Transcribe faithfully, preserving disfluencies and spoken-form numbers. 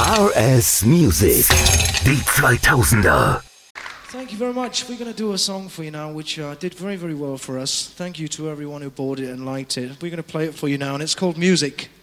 R S Music, die zweitausender. Thank you very much. We're going to do a song for you now, which uh, did very, very well for us. Thank you to everyone who bought it and liked it. We're going to play it for you now, and it's called Music.